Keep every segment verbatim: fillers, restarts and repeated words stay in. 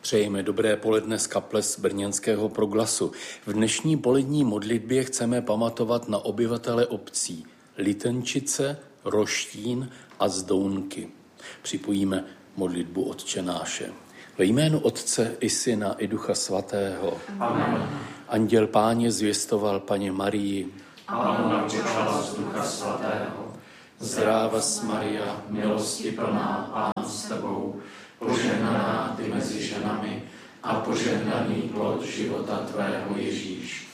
Přejeme dobré poledne z kaple z brněnského Proglasu. V dnešní polední modlitbě chceme pamatovat na obyvatele obcí Litenčice, Roštín a Zdounky. Připojíme modlitbu Otčenáše. Ve jménu Otce i Syna i Ducha Svatého. Amen. Anděl Páně zvěstoval Paně Marii. A ona počala z Ducha Svatého. Zdrávas Maria, milosti plná, Pán s tebou, požehnaná ty mezi ženami a požehnaný plod života tvého Ježíš.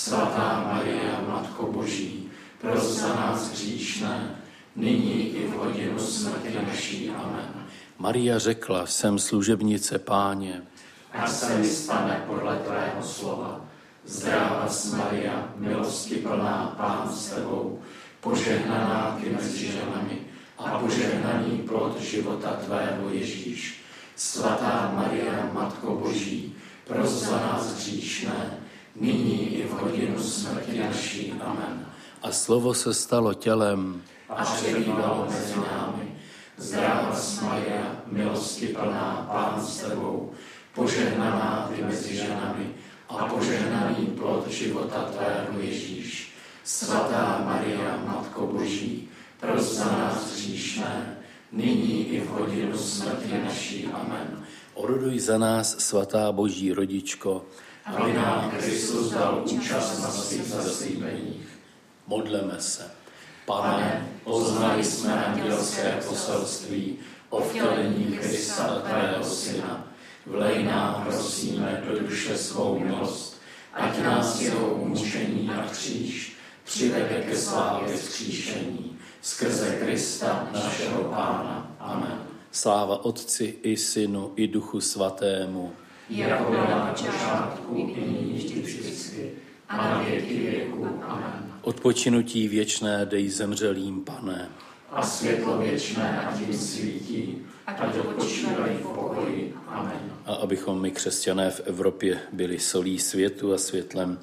Svatá Maria, Matko Boží, pros za nás hříšné, nyní i v hodinu smrti naší. Amen. Maria řekla, jsem služebnice Páně. Ať se mi stane podle tvého slova. Zdrávas Maria, milosti plná, Pán s tebou, požehnaná ty mezi ženami a požehnaný plod života tvého Ježíš. Svatá Maria, Matko Boží, pros za nás hříšné, nyní i v hodinu smrti naší. Amen. A slovo se stalo tělem a přebývalo mezi námi. Zdrávas Maria, milosti plná, Pán s tebou, požehnaná ty mezi ženami a požehnaný plod života tvého Ježíš. Svatá Maria, Matko Boží, pros za nás hříšné, nyní i v hodinu smrti naší. Amen. Oroduj za nás, svatá Boží rodičko, aby nám Kristus dal účast na svých zaslíbeních. Modleme se. Pane, poznali jsme andělské poselství o vtělení Krista a tvého Syna. Vlej nám, prosíme, do duše svou milost, ať nás jeho umučení a kříž přivede ke slávě vzkříšení. Skrze Krista, našeho Pána. Amen. Sláva Otci i Synu i Duchu Svatému. Jako byla na počátku, i nyní vždycky, a na věky věku. Amen. Odpočinutí věčné dej zemřelým, Pane. A světlo věčné ať jim svítí, ať odpočívají v pokoji. Amen. A abychom my, křesťané v Evropě, byli solí světu a světlem,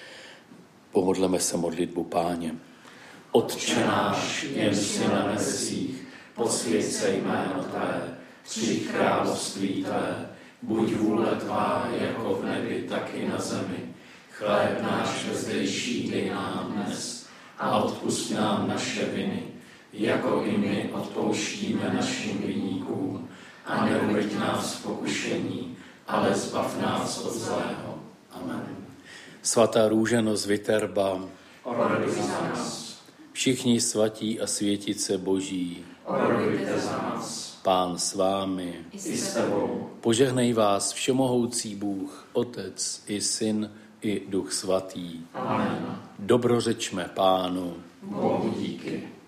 pomodleme se modlitbu Páně. Otče náš, jen si na nebesích, posvěť se jméno tvé, přijď království tvé, buď vůle tvá jako v nebi, tak i na zemi. Chléb náš vezdejší dej nám dnes a odpusť nám naše viny, jako i my odpouštíme našim viníkům, a neuveď nás v pokušení, ale zbav nás od zlého. Amen. Svatá Růženo z Viterba, oroduj za nás. Všichni svatí a světice Boží, orodujte za nás. Pán s vámi, I s tebou. Požehnej vás všemohoucí Bůh, Otec i Syn i Duch Svatý. Amen. Dobrořečme Pánu. Bohu díky.